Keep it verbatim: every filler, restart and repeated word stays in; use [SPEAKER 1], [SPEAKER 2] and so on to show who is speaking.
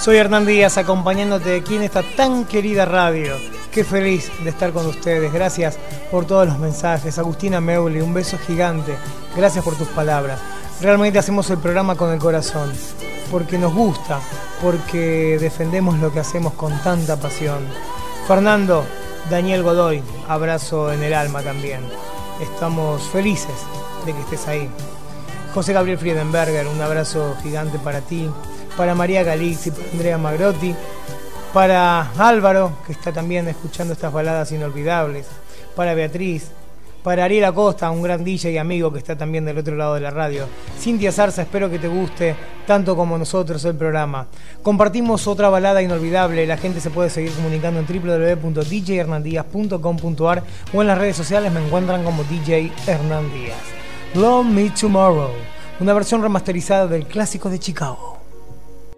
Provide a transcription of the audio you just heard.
[SPEAKER 1] Soy Hernán Díaz, acompañándote aquí en esta tan querida radio. Qué feliz de estar con ustedes. Gracias por todos los mensajes. Agustina Meuli, un beso gigante. Gracias por tus palabras. Realmente hacemos el programa con el corazón, porque nos gusta, porque defendemos lo que hacemos con tanta pasión. Fernando, Daniel Godoy, abrazo en el alma también. Estamos felices de que estés ahí. José Gabriel Friedenberger, un abrazo gigante para ti. Para María Galixi, para Andrea Magrotti, para Álvaro, que está también escuchando estas baladas inolvidables, para Beatriz, para Ariel Acosta, un gran D J y amigo que está también del otro lado de la radio. Cintia Zarza, espero que te guste tanto como nosotros el programa. Compartimos otra balada inolvidable. La gente se puede seguir comunicando en w w w punto d j hernan díaz punto com punto a r o en las redes sociales me encuentran como D J Hernán Díaz. Love Me Tomorrow, una versión remasterizada del clásico de Chicago.